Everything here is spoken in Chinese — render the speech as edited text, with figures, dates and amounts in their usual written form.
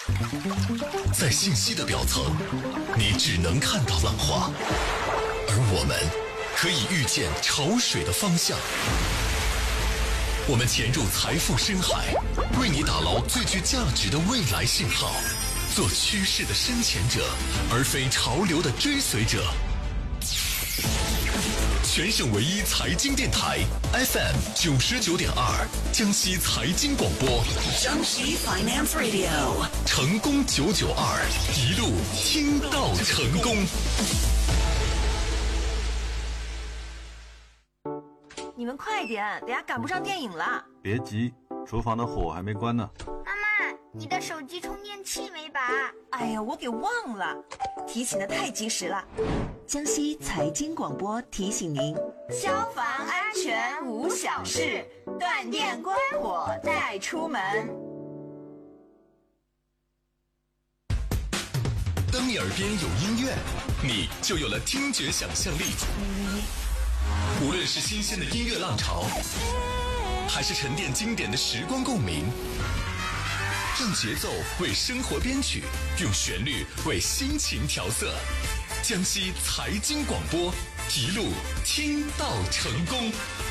在信息的表层，你只能看到浪花，而我们可以预见潮水的方向。我们潜入财富深海，为你打捞最具价值的未来信号，做趋势的深潜者，而非潮流的追随者。全省唯一财经电台 FM 99.2，江西财经广播， 江西 Finance Radio， 成功992，一路听到成功。 你们快点，等下赶不上电影了。 别急，厨房的火还没关呢。 妈妈，你的手机充电器没拔？ 哎呀，我给忘了，提醒的太及时了。江西财经广播提醒您：消防安全无小事，断电关火带出门。 当你耳边有音乐，你就有了听觉想象力。无论是新鲜的音乐浪潮，还是沉淀经典的时光共鸣，用节奏为生活编曲，用旋律为心情调色。江西财经广播，一路听到成功。